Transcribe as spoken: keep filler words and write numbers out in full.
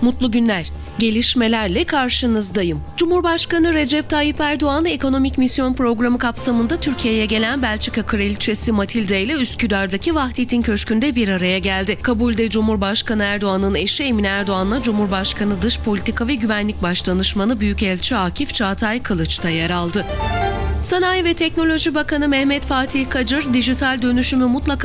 Mutlu günler. Gelişmelerle karşınızdayım. Cumhurbaşkanı Recep Tayyip Erdoğan ekonomik misyon programı kapsamında Türkiye'ye gelen Belçika Kraliçesi Matilde ile Üsküdar'daki Vahdettin Köşkü'nde bir araya geldi. Kabulde Cumhurbaşkanı Erdoğan'ın eşi Emine Erdoğan'la Cumhurbaşkanı Dış Politika ve Güvenlik Başdanışmanı Büyükelçi Akif Çağatay Kılıç da yer aldı. Sanayi ve Teknoloji Bakanı Mehmet Fatih Kacır, dijital dönüşümü mutlaka